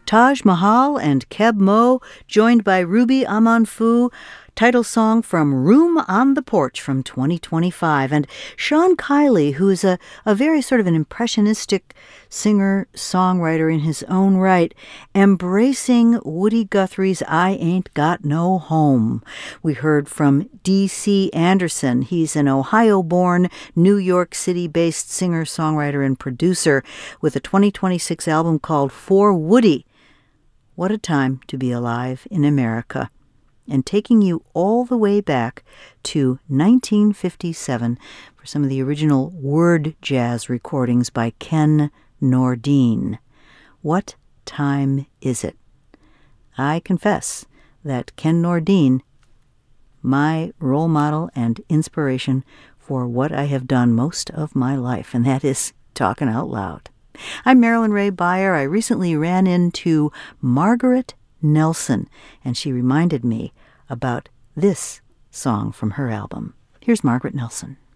Taj Mahal and Keb Mo, joined by Ruby Amanfu, title song from Room on the Porch from 2025. And Sean Kiley, who is a very sort of an impressionistic singer-songwriter in his own right, embracing Woody Guthrie's I Ain't Got No Home. We heard from D.C. Anderson. He's an Ohio-born, New York City-based singer-songwriter and producer with a 2026 album called For Woody. What a time to be alive in America. And taking you all the way back to 1957 for some of the original word jazz recordings by Ken Nordine. What time is it? I confess that Ken Nordine, my role model and inspiration for what I have done most of my life, and that is talking out loud. I'm Marilyn Ray Beyer. I recently ran into Margaret Nelson, and she reminded me about this song from her album. Here's Margaret Nelson.